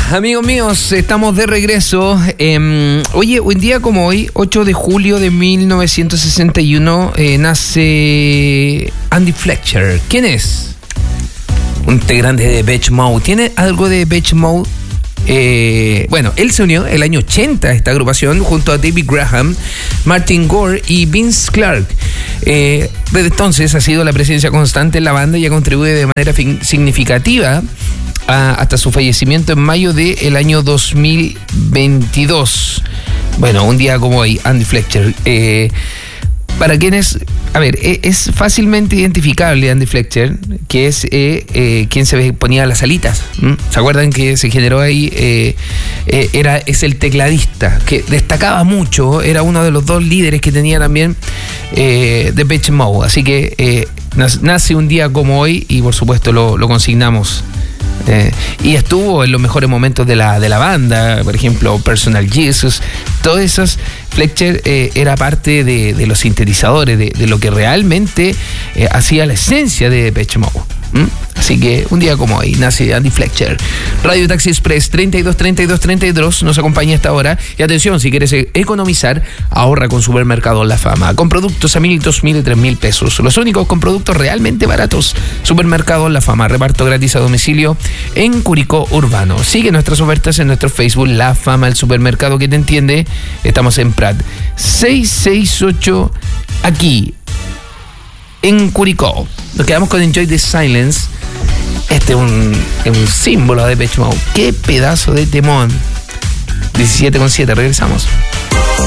amigos míos, estamos de regreso. Oye, un día como hoy, 8 de julio de 1961, nace Andy Fletcher. ¿Quién es? Un integrante de Depeche Mode. ¿Tiene algo de Depeche Mode? Bueno, él se unió el año 80 a esta agrupación junto a David Graham, Martin Gore y Vince Clarke. Desde entonces ha sido la presencia constante en la banda y ha contribuido de manera significativa hasta su fallecimiento en mayo del año 2022. Bueno, un día como hoy, Andy Fletcher. Para quienes, a ver, es fácilmente identificable Andy Fletcher, que es quien se ponía las alitas. ¿Se acuerdan que se generó ahí? Es el tecladista, que destacaba mucho, era uno de los dos líderes que tenía también Depeche Mode. Así que nace un día como hoy y por supuesto lo consignamos. Y estuvo en los mejores momentos de la banda, por ejemplo, Personal Jesus, todas esas. Fletcher era parte de los sintetizadores, de lo que realmente hacía la esencia de Depeche Mode. Así que un día como hoy nace Andy Fletcher. Radio Taxi Express 323232 nos acompaña a esta hora. Y atención, si quieres economizar, ahorra con Supermercado La Fama, con productos a 1.000, 2.000 y 3.000 pesos, los únicos con productos realmente baratos. Supermercado La Fama, reparto gratis a domicilio en Curicó Urbano. Sigue nuestras ofertas en nuestro Facebook, La Fama, el supermercado que te entiende. Estamos en Prat 668 aquí en Curicó. Nos quedamos con Enjoy the Silence. Este es un símbolo de Depeche Mode. Qué pedazo de temón. 17:7, regresamos.